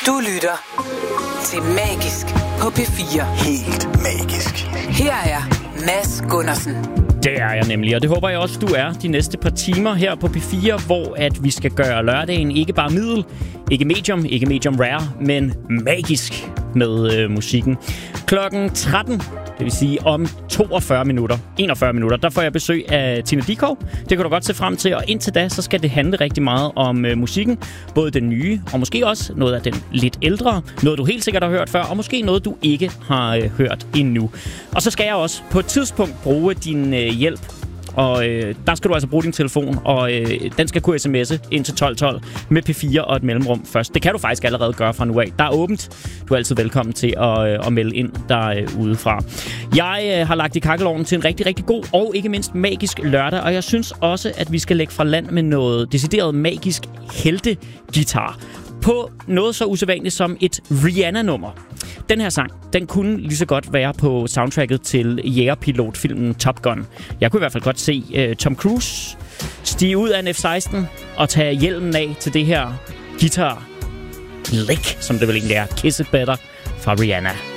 Du lytter til Magisk på P4. Helt magisk. Her er Mads Gundersen. Det er jeg nemlig, og det håber jeg også, du er de næste par timer her på P4, hvor at vi skal gøre lørdagen ikke bare middel, ikke medium rare, men magisk med musikken. Klokken 13, det vil sige om 41 minutter, der får jeg besøg af Tina Dickow. Det kan du godt se frem til, og indtil da, så skal det handle rigtig meget om musikken. Både den nye, og måske også noget af den lidt ældre. Noget, du helt sikkert har hørt før, og måske noget, du ikke har hørt endnu. Og så skal jeg også på et tidspunkt bruge din hjælp. Og der skal du altså bruge din telefon, og den skal kunne sms'e ind til 1212 med P4 og et mellemrum først. Det kan du faktisk allerede gøre fra nu af. Der er åbent. Du er altid velkommen til at melde ind derudefra. Jeg har lagt i kakkelovnen til en rigtig, rigtig god og ikke mindst magisk lørdag, og jeg synes også, at vi skal lægge fra land med noget decideret magisk heltegitar på noget så usædvanligt som et Rihanna-nummer. Den her sang, den kunne lige så godt være på soundtracket til jægerpilotfilmen Top Gun. Jeg kunne i hvert fald godt se Tom Cruise stige ud af en F-16 og tage hjelmen af til det her guitar-lick, som det vel egentlig er, Kiss It Better fra Rihanna.